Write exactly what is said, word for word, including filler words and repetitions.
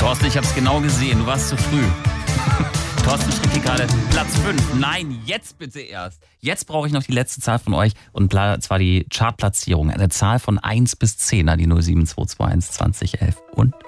Thorsten, ich habe es genau gesehen. Du warst zu früh. Thorsten schrieb hier gerade Platz fünf. Nein, jetzt bitte erst. Jetzt brauche ich noch die letzte Zahl von euch. Und zwar die Chartplatzierung. Eine Zahl von eins bis zehn an die null sieben zwei zwei eins zwanzig elf. Und?